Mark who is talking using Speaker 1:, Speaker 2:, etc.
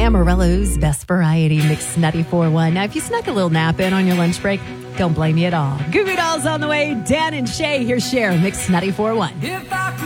Speaker 1: Amarillo's best variety, Mix 94.1. Now, if you snuck a little nap in on your lunch break, don't blame me at all. Goo Goo Dolls on the way. Dan and Shay, here's Cher, Mix 94.1.